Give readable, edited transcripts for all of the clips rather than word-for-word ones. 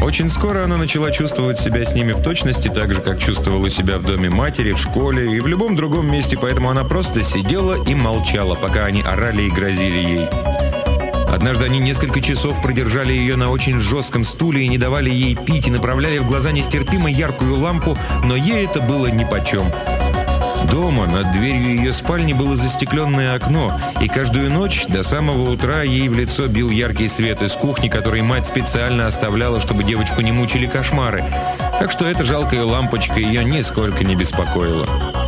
Очень скоро она начала чувствовать себя с ними в точности так же, как чувствовала себя в доме матери, в школе и в любом другом месте, поэтому она просто сидела и молчала, пока они орали и грозили ей. Однажды они несколько часов продержали ее на очень жестком стуле и не давали ей пить, и направляли в глаза нестерпимо яркую лампу, но ей это было нипочем. Дома над дверью ее спальни было застекленное окно, и каждую ночь до самого утра ей в лицо бил яркий свет из кухни, который мать специально оставляла, чтобы девочку не мучили кошмары. Так что эта жалкая лампочка ее нисколько не беспокоила.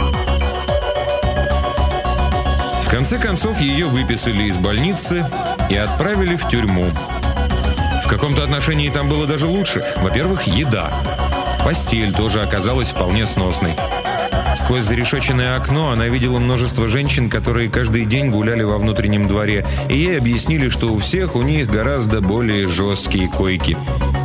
В конце концов, ее выписали из больницы и отправили в тюрьму. В каком-то отношении там было даже лучше. Во-первых, еда. Постель тоже оказалась вполне сносной. Сквозь зарешеченное окно она видела множество женщин, которые каждый день гуляли во внутреннем дворе, и ей объяснили, что у всех у них гораздо более жесткие койки.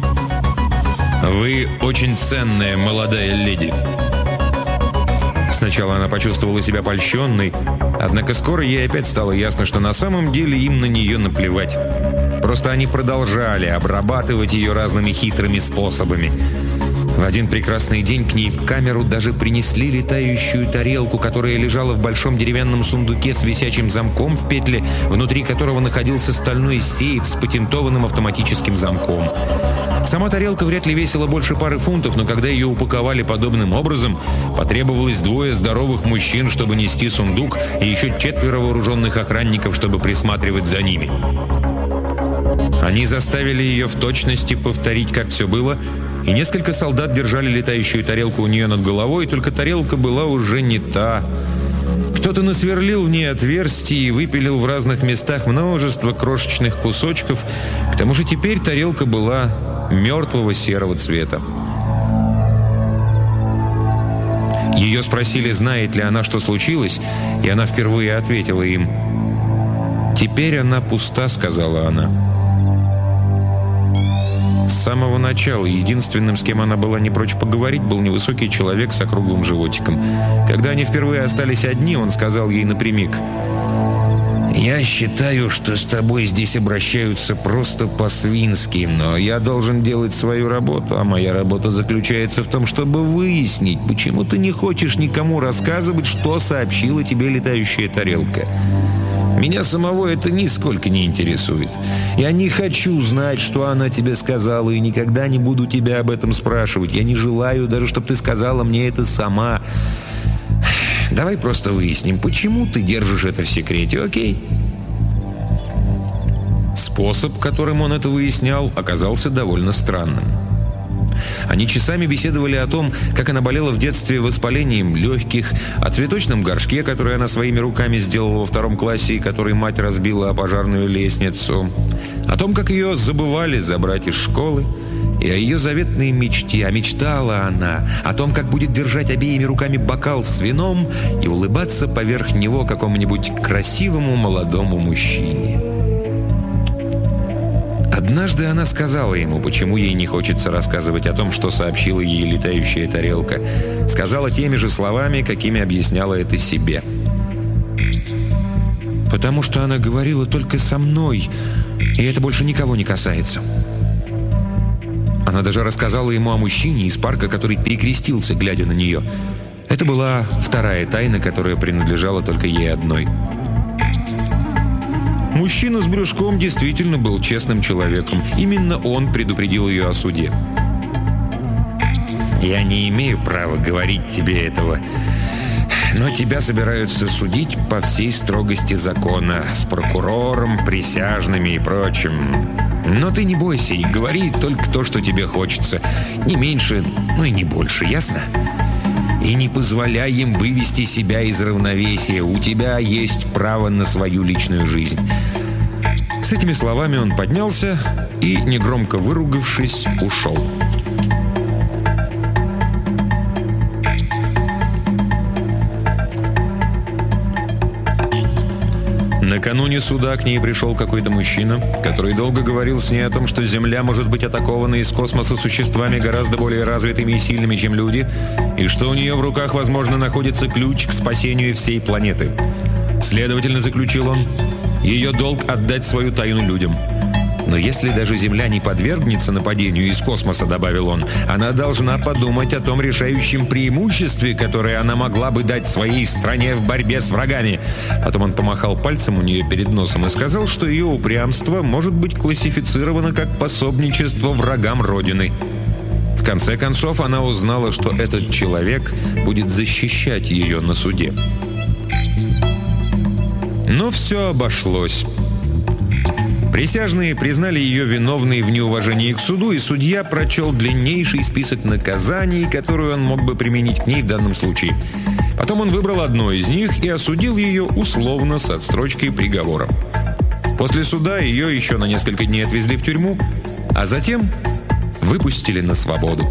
«Вы очень ценная молодая леди». Сначала она почувствовала себя польщенной, однако скоро ей опять стало ясно, что на самом деле им на нее наплевать. Просто они продолжали обрабатывать ее разными хитрыми способами. В один прекрасный день к ней в камеру даже принесли летающую тарелку, которая лежала в большом деревянном сундуке с висячим замком в петле, внутри которого находился стальной сейф с патентованным автоматическим замком. Сама тарелка вряд ли весила больше пары фунтов, но когда ее упаковали подобным образом, потребовалось 2 здоровых мужчин, чтобы нести сундук, и еще 4 вооруженных охранников, чтобы присматривать за ними. Они заставили ее в точности повторить, как все было, и несколько солдат держали летающую тарелку у нее над головой, только тарелка была уже не та. Кто-то насверлил в ней отверстий и выпилил в разных местах множество крошечных кусочков. К тому же теперь тарелка была мертвого серого цвета. Ее спросили, знает ли она, что случилось, и она впервые ответила им. «Теперь она пуста», — сказала она. С самого начала единственным, с кем она была не прочь поговорить, был невысокий человек с округлым животиком. Когда они впервые остались одни, он сказал ей напрямик: «Я считаю, что с тобой здесь обращаются просто по-свински, но я должен делать свою работу, а моя работа заключается в том, чтобы выяснить, почему ты не хочешь никому рассказывать, что сообщила тебе летающая тарелка. Меня самого это нисколько не интересует. Я не хочу знать, что она тебе сказала, и никогда не буду тебя об этом спрашивать. Я не желаю даже, чтобы ты сказала мне это сама. Давай просто выясним, почему ты держишь это в секрете, окей?» Способ, которым он это выяснял, оказался довольно странным. Они часами беседовали о том, как она болела в детстве воспалением легких, о цветочном горшке, который она своими руками сделала во 2 классе и который мать разбила о пожарную лестницу, о том, как ее забывали забрать из школы, и о ее заветной мечте. А мечтала она о том, как будет держать обеими руками бокал с вином и улыбаться поверх него какому-нибудь красивому молодому мужчине. Однажды она сказала ему, почему ей не хочется рассказывать о том, что сообщила ей летающая тарелка. Сказала теми же словами, какими объясняла это себе. «Потому что она говорила только со мной, и это больше никого не касается». Она даже рассказала ему о мужчине из парка, который перекрестился, глядя на нее. Это была 2-я тайна, которая принадлежала только ей одной. Мужчина с брюшком действительно был честным человеком. Именно он предупредил ее о суде. «Я не имею права говорить тебе этого, но тебя собираются судить по всей строгости закона, с прокурором, присяжными и прочим. Но ты не бойся и говори только то, что тебе хочется. Не меньше, но и не больше, ясно? И не позволяй им вывести себя из равновесия. У тебя есть право на свою личную жизнь». С этими словами он поднялся и, негромко выругавшись, ушел. Накануне суда к ней пришел какой-то мужчина, который долго говорил с ней о том, что Земля может быть атакована из космоса существами гораздо более развитыми и сильными, чем люди, и что у нее в руках, возможно, находится ключ к спасению всей планеты. Следовательно, заключил он, ее долг отдать свою тайну людям. Но если даже Земля не подвергнется нападению из космоса, добавил он, она должна подумать о том решающем преимуществе, которое она могла бы дать своей стране в борьбе с врагами. Потом он помахал пальцем у нее перед носом и сказал, что ее упрямство может быть классифицировано как пособничество врагам Родины. В конце концов, она узнала, что этот человек будет защищать ее на суде. Но все обошлось. Присяжные признали ее виновной в неуважении к суду, и судья прочел длиннейший список наказаний, которые он мог бы применить к ней в данном случае. Потом он выбрал одно из них и осудил ее условно с отстрочкой приговора. После суда ее еще на несколько дней отвезли в тюрьму, а затем выпустили на свободу.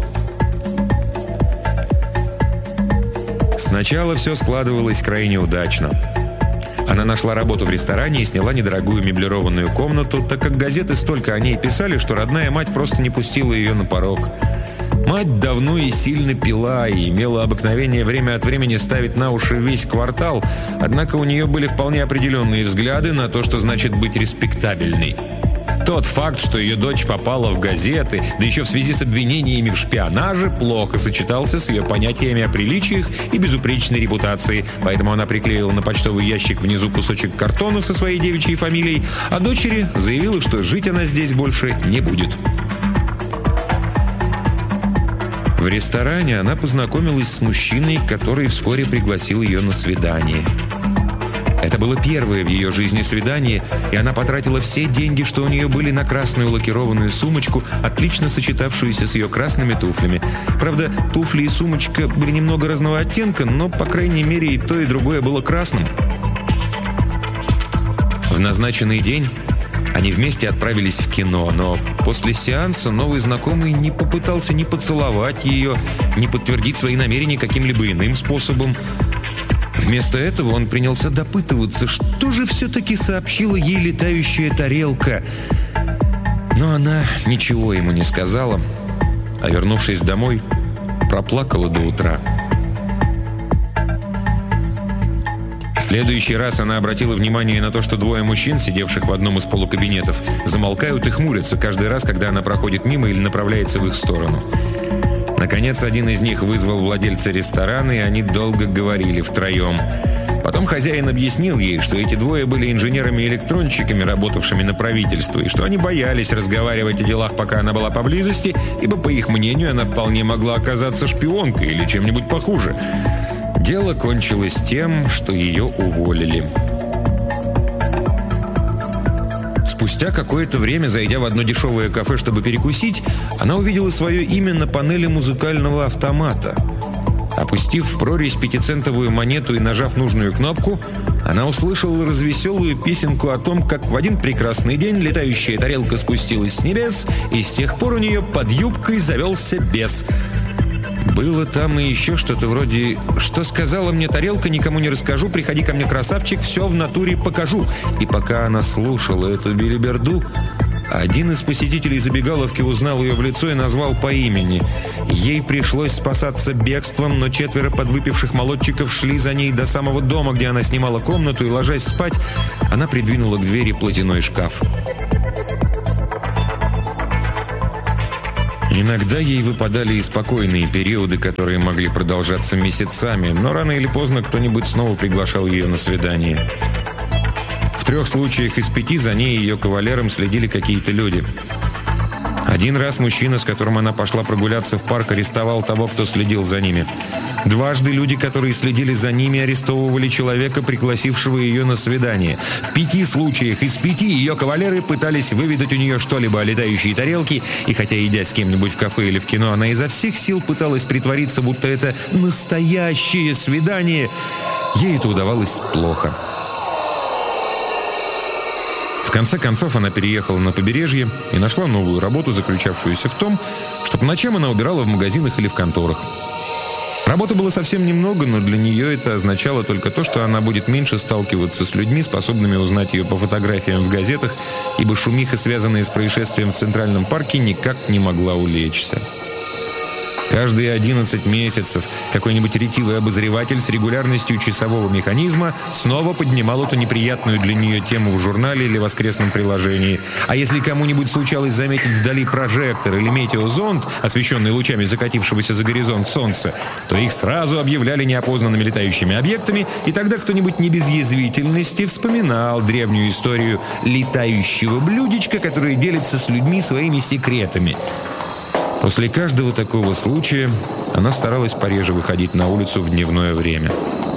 Сначала все складывалось крайне удачно. Она нашла работу в ресторане и сняла недорогую меблированную комнату, так как газеты столько о ней писали, что родная мать просто не пустила ее на порог. Мать давно и сильно пила и имела обыкновение время от времени ставить на уши весь квартал, однако у нее были вполне определенные взгляды на то, что значит быть респектабельной. Тот факт, что ее дочь попала в газеты, да еще в связи с обвинениями в шпионаже, плохо сочетался с ее понятиями о приличиях и безупречной репутации, поэтому она приклеила на почтовый ящик внизу кусочек картона со своей девичьей фамилией, а дочери заявила, что жить она здесь больше не будет. В ресторане она познакомилась с мужчиной, который вскоре пригласил ее на свидание. Это было первое в ее жизни свидание, и она потратила все деньги, что у нее были, на красную лакированную сумочку, отлично сочетавшуюся с ее красными туфлями. Правда, туфли и сумочка были немного разного оттенка, но, по крайней мере, и то, и другое было красным. В назначенный день они вместе отправились в кино, но после сеанса новый знакомый не попытался ни поцеловать ее, ни подтвердить свои намерения каким-либо иным способом. Вместо этого он принялся допытываться, что же все-таки сообщила ей летающая тарелка. Но она ничего ему не сказала, а, вернувшись домой, проплакала до утра. В следующий раз она обратила внимание на то, что двое мужчин, сидевших в одном из полукабинетов, замолкают и хмурятся каждый раз, когда она проходит мимо или направляется в их сторону. Наконец, один из них вызвал владельца ресторана, и они долго говорили втроем. Потом хозяин объяснил ей, что эти двое были инженерами-электронщиками, работавшими на правительство, и что они боялись разговаривать о делах, пока она была поблизости, ибо, по их мнению, она вполне могла оказаться шпионкой или чем-нибудь похуже. Дело кончилось тем, что ее уволили. Спустя какое-то время, зайдя в одно дешевое кафе, чтобы перекусить, она увидела свое имя на панели музыкального автомата. Опустив в прорезь 5-центовую монету и нажав нужную кнопку, она услышала развеселую песенку о том, как в один прекрасный день летающая тарелка спустилась с небес, и с тех пор у нее под юбкой завелся бес. Было там и еще что-то вроде «Что сказала мне тарелка, никому не расскажу, приходи ко мне, красавчик, все в натуре покажу». И пока она слушала эту белиберду, один из посетителей забегаловки узнал ее в лицо и назвал по имени. Ей пришлось спасаться бегством, но 4 подвыпивших молодчиков шли за ней до самого дома, где она снимала комнату, и, ложась спать, она придвинула к двери платяной шкаф. Иногда ей выпадали и спокойные периоды, которые могли продолжаться месяцами, но рано или поздно кто-нибудь снова приглашал ее на свидание. В 3 случаях из 5 за ней и ее кавалером следили какие-то люди. Один раз мужчина, с которым она пошла прогуляться в парк, арестовал того, кто следил за ними. 2 люди, которые следили за ними, арестовывали человека, пригласившего ее на свидание. В 5 случаях из 5 ее кавалеры пытались выведать у нее что-либо о летающей тарелке, и хотя, идя с кем-нибудь в кафе или в кино, она изо всех сил пыталась притвориться, будто это настоящее свидание, ей это удавалось плохо. В конце концов, она переехала на побережье и нашла новую работу, заключавшуюся в том, что по ночам она убирала в магазинах или в конторах. Работы было совсем немного, но для нее это означало только то, что она будет меньше сталкиваться с людьми, способными узнать ее по фотографиям в газетах, ибо шумиха, связанная с происшествием в Центральном парке, никак не могла улечься. Каждые 11 месяцев какой-нибудь ретивый обозреватель с регулярностью часового механизма снова поднимал эту неприятную для нее тему в журнале или воскресном приложении. А если кому-нибудь случалось заметить вдали прожектор или метеозонд, освещенный лучами закатившегося за горизонт солнца, то их сразу объявляли неопознанными летающими объектами, и тогда кто-нибудь не без язвительности вспоминал древнюю историю летающего блюдечка, которое делится с людьми своими секретами. После каждого такого случая она старалась пореже выходить на улицу в дневное время.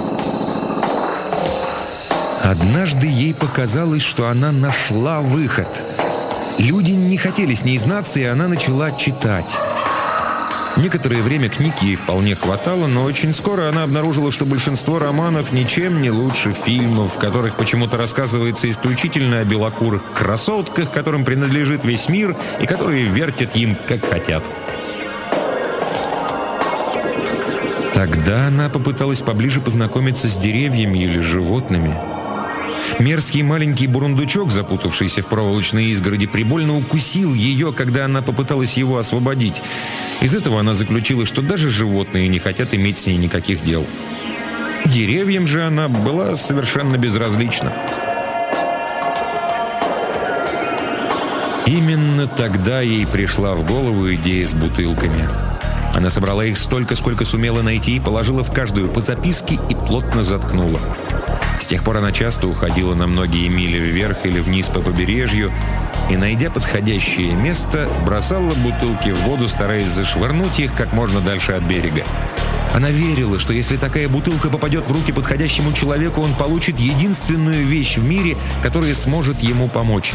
Однажды ей показалось, что она нашла выход. Люди не хотели с ней знаться, и она начала читать. Некоторое время книг ей вполне хватало, но очень скоро она обнаружила, что большинство романов ничем не лучше фильмов, в которых почему-то рассказывается исключительно о белокурых красотках, которым принадлежит весь мир и которые вертят им, как хотят. Тогда она попыталась поближе познакомиться с деревьями или животными. Мерзкий маленький бурундучок, запутавшийся в проволочной изгороди, прибольно укусил ее, когда она попыталась его освободить. Из этого она заключила, что даже животные не хотят иметь с ней никаких дел. Деревьям же она была совершенно безразлична. Именно тогда ей пришла в голову идея с бутылками. Она собрала их столько, сколько сумела найти, положила в каждую по записке и плотно заткнула. С тех пор она часто уходила на многие мили вверх или вниз по побережью и, найдя подходящее место, бросала бутылки в воду, стараясь зашвырнуть их как можно дальше от берега. Она верила, что если такая бутылка попадет в руки подходящему человеку, он получит единственную вещь в мире, которая сможет ему помочь.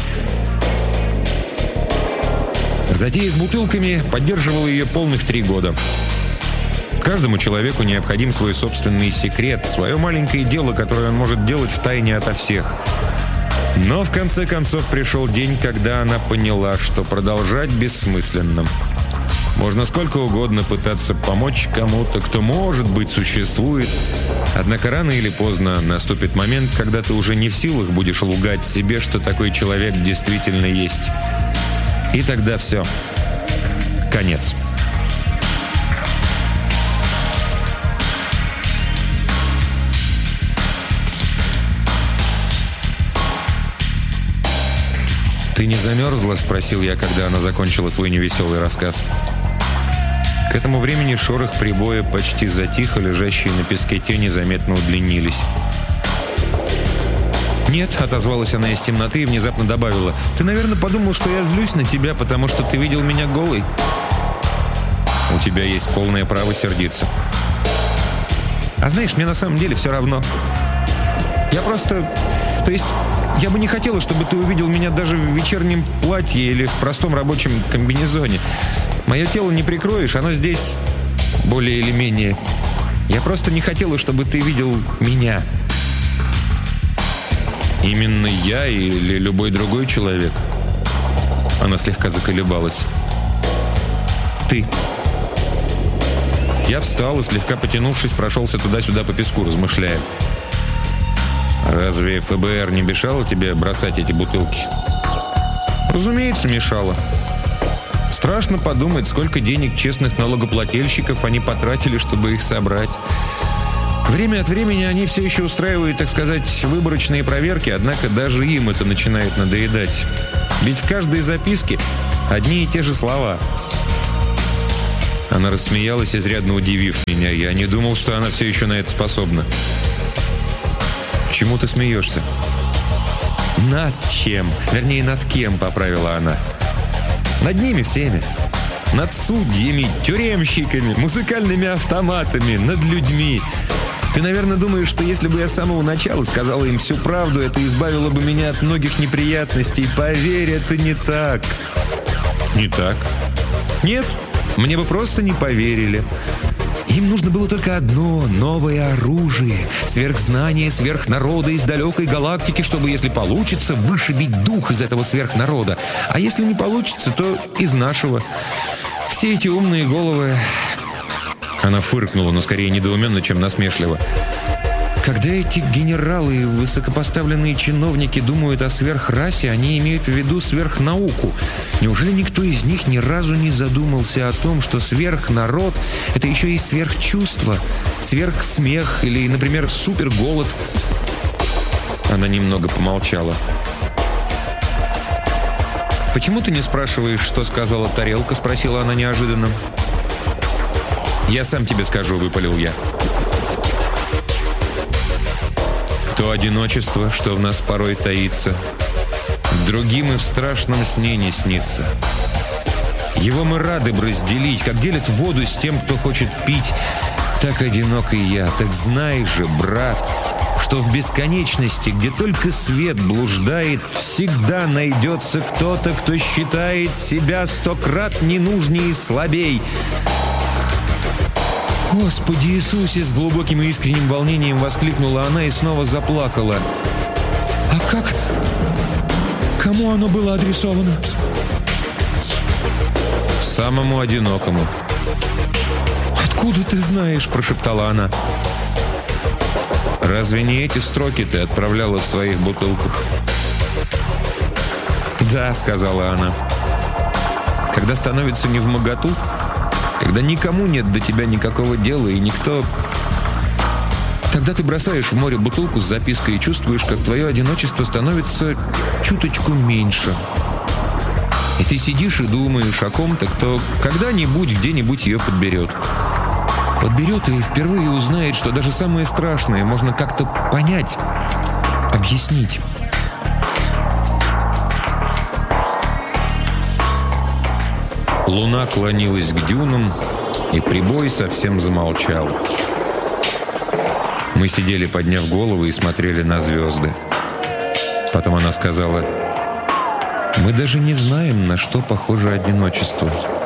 Затея с бутылками поддерживала ее полных 3 года. Каждому человеку необходим свой собственный секрет, свое маленькое дело, которое он может делать втайне ото всех. Но в конце концов пришел день, когда она поняла, что продолжать бессмысленно. Можно сколько угодно пытаться помочь кому-то, кто, может быть, существует. Однако рано или поздно наступит момент, когда ты уже не в силах будешь лгать себе, что такой человек действительно есть. И тогда все. Конец. «Ты не замерзла?» – спросил я, когда она закончила свой невеселый рассказ. К этому времени шорох прибоя почти затих, а лежащие на песке тени заметно удлинились. «Нет», — отозвалась она из темноты и внезапно добавила, «ты, наверное, подумал, что я злюсь на тебя, потому что ты видел меня голой». «У тебя есть полное право сердиться». «А знаешь, мне на самом деле все равно. Я просто... То есть, я бы не хотела, чтобы ты увидел меня даже в вечернем платье или в простом рабочем комбинезоне. Мое тело не прикроешь, оно здесь более или менее. Я просто не хотела, чтобы ты видел меня». «Именно я или любой другой человек?» Она слегка заколебалась. «Ты». Я встал и, слегка потянувшись, прошелся туда-сюда по песку, размышляя. «Разве ФБР не мешало тебе бросать эти бутылки?» «Разумеется, мешало. Страшно подумать, сколько денег честных налогоплательщиков они потратили, чтобы их собрать. Время от времени они все еще устраивают, так сказать, выборочные проверки, однако даже им это начинает надоедать. Ведь в каждой записке одни и те же слова». Она рассмеялась, изрядно удивив меня. Я не думал, что она все еще на это способна. «Чему ты смеешься?» «Над чем? Вернее, над кем?» — поправила она. «Над ними всеми. Над судьями, тюремщиками, музыкальными автоматами, над людьми. Ты, наверное, думаешь, что если бы я с самого начала сказала им всю правду, это избавило бы меня от многих неприятностей. Поверь, это не так». «Не так?» «Нет, мне бы просто не поверили. Им нужно было только одно — новое оружие, сверхзнание сверхнарода из далекой галактики, чтобы, если получится, вышибить дух из этого сверхнарода. А если не получится, то из нашего. Все эти умные головы...» Она фыркнула, но скорее недоуменно, чем насмешливо. Когда эти генералы и высокопоставленные чиновники думают о сверхрасе, они имеют в виду сверхнауку. Неужели никто из них ни разу не задумался о том, что сверхнарод — это еще и сверхчувство, сверхсмех или, например, суперголод? Она немного помолчала. «Почему ты не спрашиваешь, что сказала тарелка?» — спросила она неожиданно. «Я сам тебе скажу», — выпалил я. То одиночество, что в нас порой таится, другим и в страшном сне не снится. Его мы рады бы разделить, как делят воду с тем, кто хочет пить. Так одинок и я. Так знай же, брат, что в бесконечности, где только свет блуждает, всегда найдется кто-то, кто считает себя 100 крат ненужнее и слабей. «Господи Иисусе!» — с глубоким и искренним волнением воскликнула она и снова заплакала. «А как? Кому оно было адресовано?» «Самому одинокому». «Откуда ты знаешь?» — прошептала она. «Разве не эти строки ты отправляла в своих бутылках?» «Да», — сказала она. «Когда становится невмоготу, когда никому нет до тебя никакого дела и никто... Тогда ты бросаешь в море бутылку с запиской и чувствуешь, как твое одиночество становится чуточку меньше. И ты сидишь и думаешь о ком-то, кто когда-нибудь где-нибудь ее подберет. Подберет и впервые узнает, что даже самое страшное можно как-то понять, объяснить». Луна клонилась к дюнам, и прибой совсем замолчал. Мы сидели, подняв головы, и смотрели на звезды. Потом она сказала: «Мы даже не знаем, на что похоже одиночество».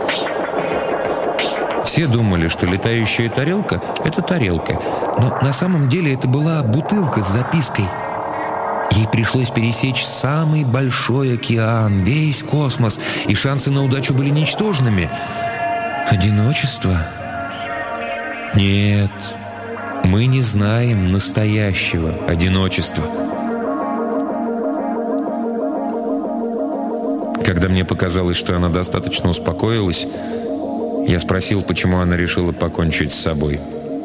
Все думали, что летающая тарелка — это тарелка, но на самом деле это была бутылка с запиской. Ей пришлось пересечь самый большой океан, весь космос, и шансы на удачу были ничтожными. Одиночество? Нет, мы не знаем настоящего одиночества. Когда мне показалось, что она достаточно успокоилась, я спросил, почему она решила покончить с собой.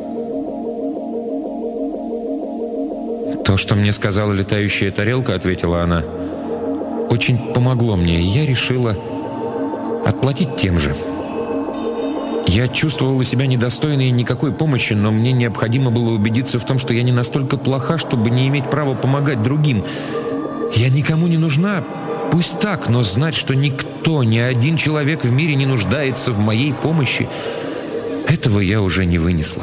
«То, что мне сказала летающая тарелка, — ответила она, — очень помогло мне, и я решила отплатить тем же. Я чувствовала себя недостойной никакой помощи, но мне необходимо было убедиться в том, что я не настолько плоха, чтобы не иметь права помогать другим. Я никому не нужна, пусть так, но знать, что никто, ни один человек в мире не нуждается в моей помощи, этого я уже не вынесла».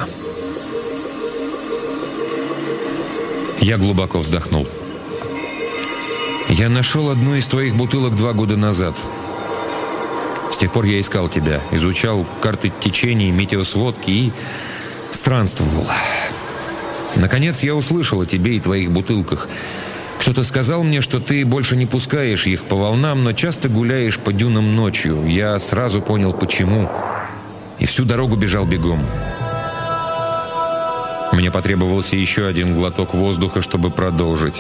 Я глубоко вздохнул. «Я нашел одну из твоих бутылок 2 года назад. С тех пор я искал тебя, изучал карты течений, метеосводки и странствовал. Наконец я услышал о тебе и твоих бутылках. Кто-то сказал мне, что ты больше не пускаешь их по волнам, но часто гуляешь по дюнам ночью. Я сразу понял, почему, и всю дорогу бежал бегом. Мне потребовался еще один глоток воздуха, чтобы продолжить.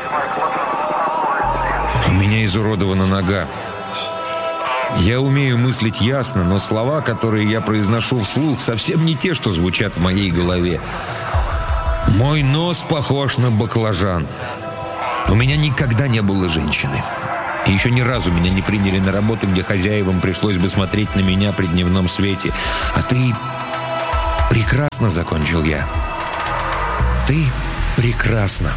У меня изуродована нога. Я умею мыслить ясно, но слова, которые я произношу вслух, совсем не те, что звучат в моей голове. Мой нос похож на баклажан. У меня никогда не было женщины. И еще ни разу меня не приняли на работу, где хозяевам пришлось бы смотреть на меня при дневном свете. А ты прекрасно, — закончил я. Ты прекрасна.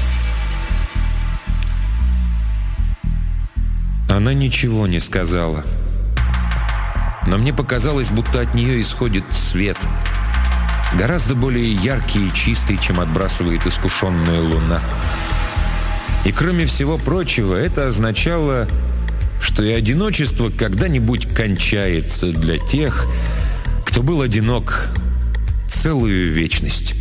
Она ничего не сказала. Но мне показалось, будто от нее исходит свет. Гораздо более яркий и чистый, чем отбрасывает искушенная луна. И кроме всего прочего, это означало, что и одиночество когда-нибудь кончается для тех, кто был одинок целую вечность.